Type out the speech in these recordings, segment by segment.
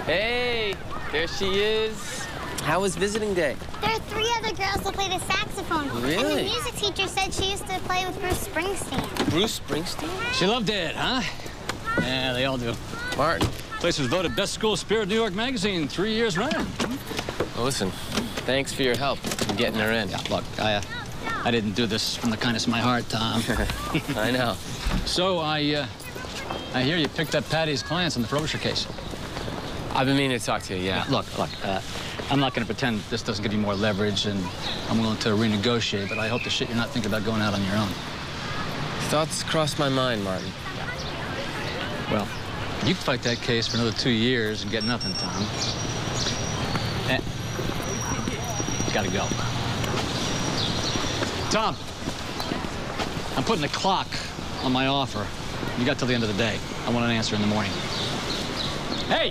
Hey, there she is. How was visiting day? There are 3 other girls who play the saxophone. Really? And the music teacher said she used to play with Bruce Springsteen. Bruce Springsteen? She loved it, huh? Yeah, they all do. Martin. Place was voted Best School Spirit in New York Magazine 3 years running. Well, listen, thanks for your help in getting her in. Yeah, look, I didn't do this from the kindness of my heart, Tom. I know. So I hear you picked up Patty's clients in the Frobisher case. I've been meaning to talk to you, yeah. Look, I'm not going to pretend this doesn't give you more leverage, and I'm willing to renegotiate, but I hope the shit you're not thinking about going out on your own. Thoughts crossed my mind, Martin. Well, you can fight that case for another 2 years and get nothing, Tom. Gotta go. Tom, I'm putting a clock on my offer. You got till the end of the day. I want an answer in the morning. Hey!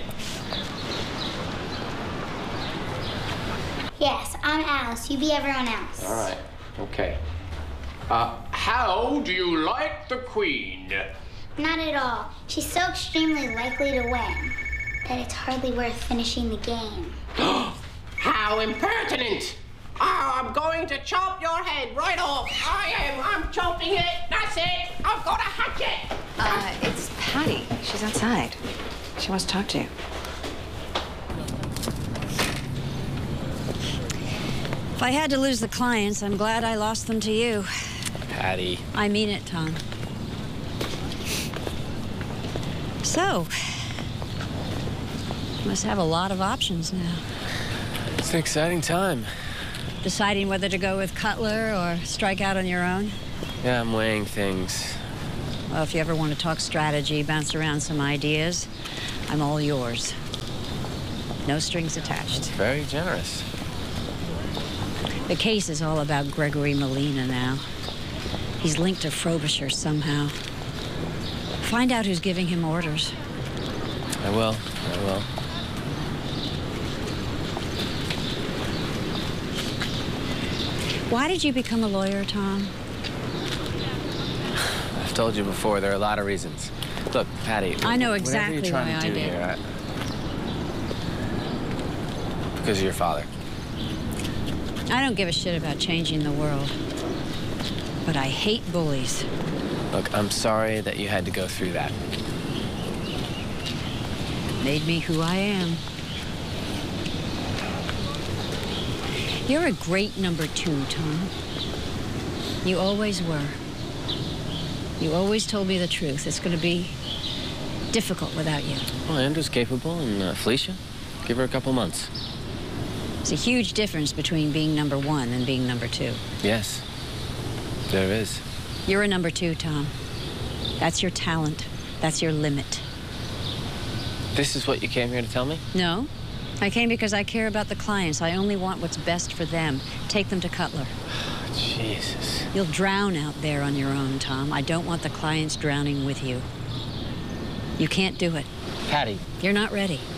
Yes, I'm Alice. You be everyone else. All right, okay. How do you like the Queen? Not at all. She's so extremely likely to win that it's hardly worth finishing the game. How impertinent! Oh, I'm going to chop your head right off. I'm chopping it. That's it. I've got a hatchet. It's Patty. She's outside. She wants to talk to you. If I had to lose the clients, I'm glad I lost them to you. Patty. I mean it, Tom. So, you must have a lot of options now. It's an exciting time. Deciding whether to go with Cutler or strike out on your own? Yeah, I'm weighing things. Well, if you ever want to talk strategy, bounce around some ideas, I'm all yours. No strings attached. Very generous. The case is all about Gregory Molina now. He's linked to Frobisher somehow. Find out who's giving him orders. I will. Why did you become a lawyer, Tom? I've told you before, there are a lot of reasons. Look, Patty. I know whatever exactly you're trying why to do I did. here, because of your father. I don't give a shit about changing the world. But I hate bullies. Look, I'm sorry that you had to go through that. Made me who I am. You're a great number 2, Tom. You always were. You always told me the truth. It's going to be difficult without you. Well, Andrew's capable, and Felicia, give her a couple months. There's a huge difference between being number 1 and being number 2. Yes, there is. You're a number 2, Tom. That's your talent. That's your limit. This is what you came here to tell me? No. I came because I care about the clients. I only want what's best for them. Take them to Cutler. Jesus. You'll drown out there on your own, Tom. I don't want the clients drowning with you. You can't do it. Patty. You're not ready.